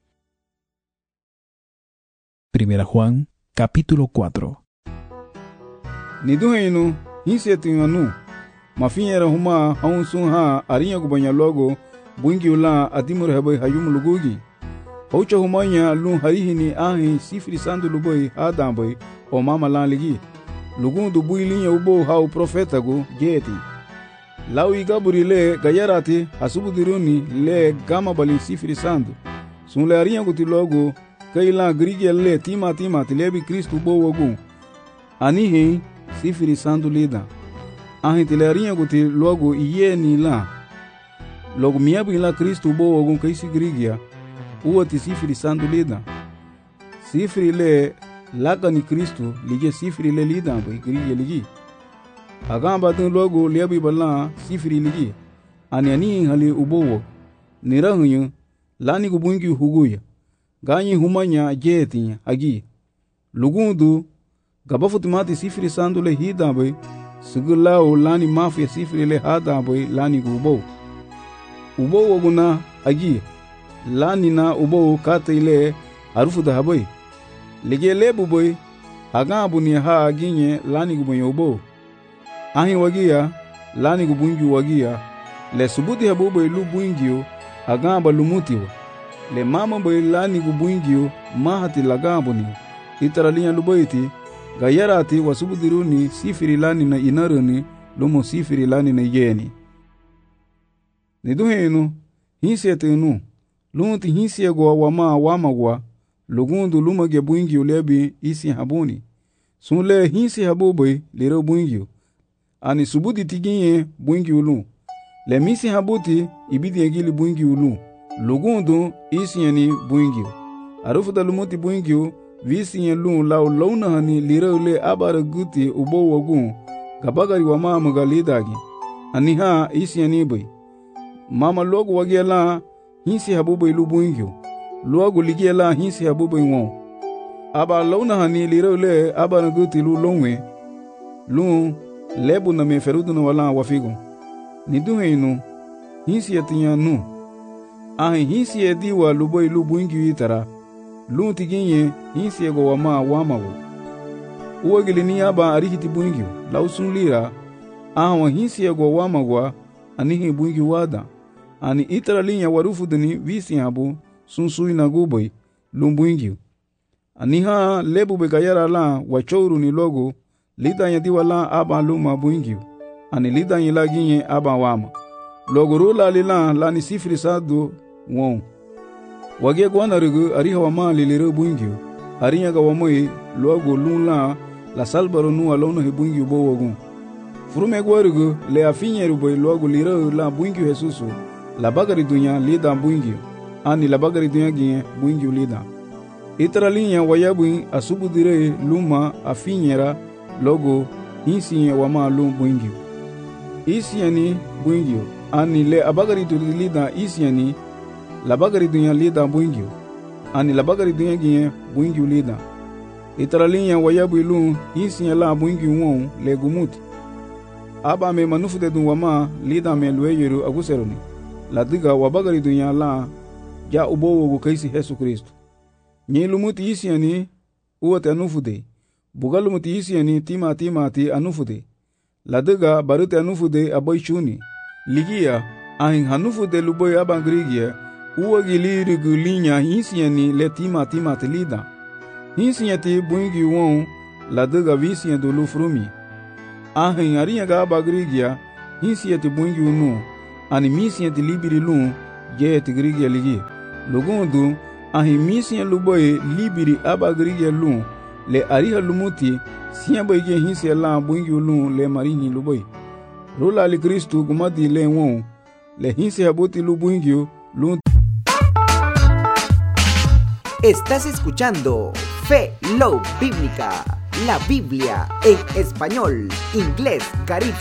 Primera Juan, capítulo cuatro. Niduheinu hinsetinganu mafinyera huma haunsun ha arinya gubanya logo buingi ula adimur haboy hayum lugugi haucha humanya lun harihini ahi sifri sandu luboy adamboy o mama lan ligi lugundu builinya ubo hau profeta go jeti lawi gaburi le gayarati hasubudiruni le gama bali sifri sandu sunle arinya guti logo kaila grige le tima tima tilebi Kristu bo wogu anihi sifri sandu lida ahi tilarinha guti logo iye ni la logo miabu la Kristu bo wogu kaisi grigia uwa ti sifri sandu lida sifri le laka ni Kristu lige sifri le lida bo grigia ligi agamba tin logo liabi bala sifri ligi ani ani hali ubowo nirahunyu lani gubungi huguya ganyi humanya jeti agi lugundu gabafutimati sifri sandu le hida boy sigulao lani mafia sifri le hada boy lani gubo ubo woguna agi lani na ubo kate ile harufu da haboy lege lebu boy agabu ni ha aginye lani gubo ubo ahi wagia lani gubunju wagia le subuti habu boy lu buingio agamba lumutiwa le mama boy lani gubuingio mahati lagambo ni itaralinya luboiti gayarati wasubudiruni sifiri lani na inaruni lumo sifiri lani na yeni niduhenu hinsetenu lunti hinsiego wama wamagwa lugundu lumage buingi ulebi isi habuni sunle hinsi habuboy lero buingi ani subudi tiginye buingi ulu le misi habuti ibidi egili buingi ulu lugundu isi yani buingi arufu da lumuti buingi visi yen lun law lawna hani lirole abara guti ubo wogun gabagari wa mama galidagi ani ha isi yani boy mama logo wagela hinsi habubo ilu buingyo logo ligela hinsi habubo won aba lawna hani lirole abara guti lu lonwe lun lebu na me ferudu na wala wafigo ni duhenu hinsi yatinya nu ahi hinsi ediwa lubo ilu buingyo itara lun tiginye hinsi ego wama wamawo uwagili ni aba arihiti buingyo lausun lira ahawa hinsi ego wamagwa anihi buingyo wada ani itara linya warufu dini visi habu sunsui na guboy lun buingyo aniha lebu begayara la wachouru ni logo lidanya diwa la aba luma buingyo ani lidanya la ginye aba wama logo rula lila la ni sifri sadu won wage gwana rugu ariha wama lilire buingyo arinya ga wamoy logo lunla la salbaro nu alona he buingyo bo wogun furume gwarugu le afinye ruboy logo lire la buingyo Jesusu la bagari dunya lida buingyo ani la bagari dunya ginye buingyo lida itara linya wayabu asubudire luma afinyera logo hinsi wama lum buingyo isiani buingyo ani le abagari du lida isiani la bagari dunya lida buingyo ani la bagari dunya ginye buingyo lida itaralinya wayabu ilu isi la buingyo won le gumuti aba me manufu de dun wama lida me lweyeru aguseroni la diga wa bagari dunya la ja ubo wo kaisi Yesu Kristo nyi lumuti isi ani uwate anufu de bugalumuti isi ani tima tima ti anufu de la diga barute anufu de aboychuni ligia ahin hanufu de luboy abangrigia uwa giliri gulinya hisiani le tima tima telida hinsinyati buingi won la daga visinya do lu frumi ahin arinya ga bagrigia hinsinyati buingi nu ani misinyati libiri lu je tigrigia ligi lugundu ahin misinya luboy libiri abagrigia lu le ariha lumuti sinya boy ge hinsinya la buingi lu le marini luboy rola li Kristu gumadi le won le hinsinya boti lu buingi lu. Estás escuchando Fe Love Bíblica, la Biblia en español, inglés, caribe